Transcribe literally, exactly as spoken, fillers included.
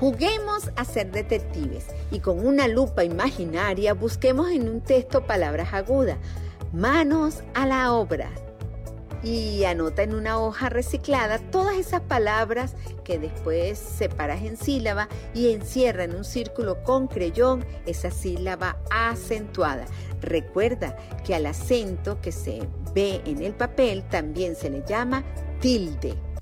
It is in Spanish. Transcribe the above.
Juguemos a ser detectives y con una lupa imaginaria busquemos en un texto palabras agudas. Manos a la obra. Y anota en una hoja reciclada todas esas palabras que después separas en sílaba y encierra en un círculo con creyón esa sílaba acentuada. Recuerda que al acento que se ve en el papel también se le llama tilde.